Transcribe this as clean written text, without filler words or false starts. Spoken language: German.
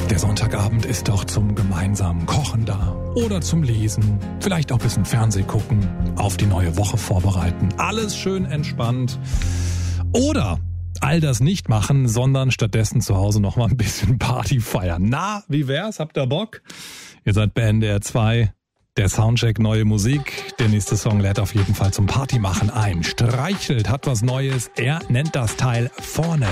Der Sonntagabend ist doch zum gemeinsamen Kochen da. Oder zum Lesen. Vielleicht auch ein bisschen Fernseh gucken. Auf die neue Woche vorbereiten. Alles schön entspannt. Oder all das nicht machen, sondern stattdessen zu Hause noch mal ein bisschen Party feiern. Na, wie wär's? Habt ihr Bock? Ihr seid bei NDR 2. Der Soundcheck, neue Musik. Der nächste Song lädt auf jeden Fall zum Partymachen ein. Streichelt, hat was Neues. Er nennt das Teil Vorne.